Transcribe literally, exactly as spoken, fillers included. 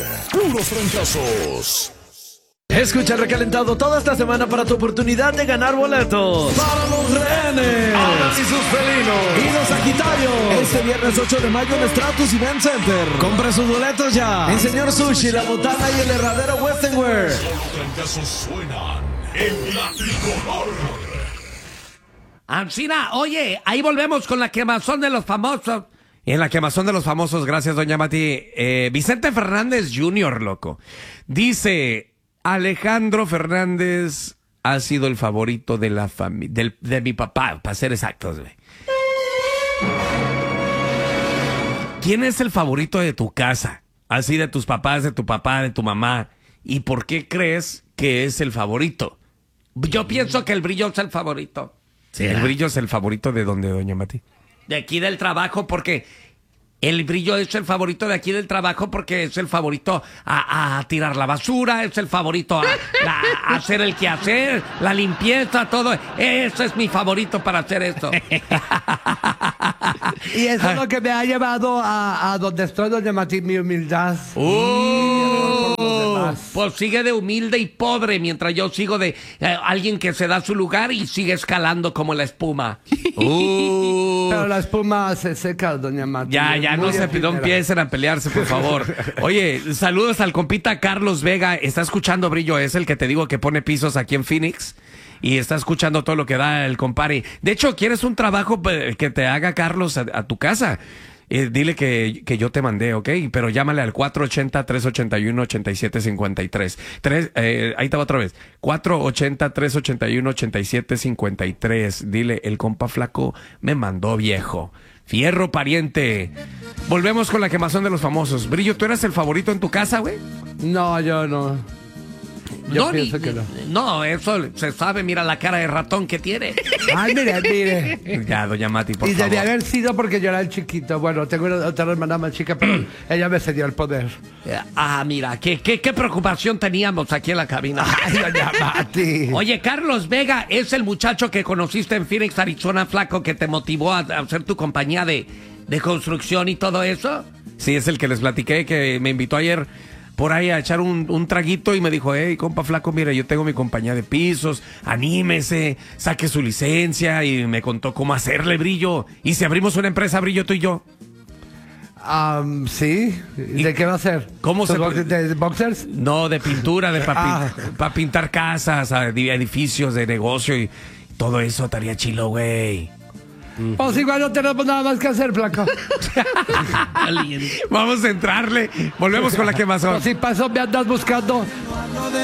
puros fracasos. Escucha el recalentado toda esta semana para tu oportunidad de ganar boletos para los rehenes, Alas y sus felinos y los Sagitarios este viernes ocho de mayo en Stratus Event Center. Compra sus boletos ya en Señor Sushi, La Botana y el Herradero Western Wear. Los fracasos suenan en la tricolor. Ancina, oye, ahí volvemos con la quemazón de los famosos. Y en la quemazón de los famosos, gracias doña Mati, eh, Vicente Fernández junior, loco, dice... Alejandro Fernández ha sido el favorito de la familia, de mi papá, para ser exactos, güey. ¿Quién es el favorito de tu casa? Así de tus papás, de tu papá, de tu mamá. ¿Y por qué crees que es el favorito? Yo pienso que el Brillo es el favorito. Sí, el Brillo es el favorito de dónde, doña Mati. De aquí del trabajo, porque... El Brillo es el favorito de aquí del trabajo porque es el favorito a, a tirar la basura, es el favorito a, la, a hacer el quehacer, la limpieza, todo. Ese es mi favorito para hacer esto. Y eso es lo que me ha llevado a, a donde estoy, doña Mati, mi humildad. Uh, pues sigue de humilde y pobre mientras yo sigo de eh, alguien que se da su lugar y sigue escalando como la espuma. Uh. Pero la espuma se seca, doña Mati. Ya, ya no se no empiecen a pelearse, por favor. Oye, saludos al compita Carlos Vega. Está escuchando Brillo, es el que te digo que pone pisos aquí en Phoenix. Y está escuchando todo lo que da el compadre. De hecho, ¿quieres un trabajo que te haga Carlos a, a tu casa? Eh, dile que, que yo te mandé, ¿ok? Pero llámale al cuatro ochenta, tres ochenta y uno, ochenta y siete cincuenta y tres. Tres, eh, ahí te va otra vez. cuatro ochenta, tres ochenta y uno, ochenta y siete cincuenta y tres. Dile, el compa flaco me mandó viejo. Fierro pariente. Volvemos con la quemazón de los famosos. Brillo, ¿tú eras el favorito en tu casa, güey? No, yo no. Yo no, pienso ni, que no. No, eso se sabe, mira la cara de ratón que tiene. Ay, mire, mire. Ya, doña Mati, por y favor. debía haber sido porque yo era el chiquito. Bueno, tengo una, otra hermana más chica, pero ella me cedió el poder. Ah, mira, qué, qué, qué preocupación teníamos aquí en la cabina. Ay, doña Mati. Oye, Carlos Vega es el muchacho que conociste en Phoenix, Arizona, flaco, que te motivó a, a hacer tu compañía de, de construcción y todo eso. Sí, es el que les platiqué, que me invitó ayer por ahí a echar un, un traguito y me dijo, hey, compa flaco, mira, yo tengo mi compañía de pisos, anímese, saque su licencia, y me contó cómo hacerle, Brillo. ¿Y si abrimos una empresa, Brillo, tú y yo? Um, sí. ¿De qué va a ser? ¿Cómo se box, ¿De boxers? No, de pintura, de para ah. pa pintar casas, edificios de negocio y todo eso estaría chilo, güey. Pues igual no tenemos nada más que hacer, flaco. Vamos a entrarle. Volvemos con la quemazón. Pues si pasó me andas buscando,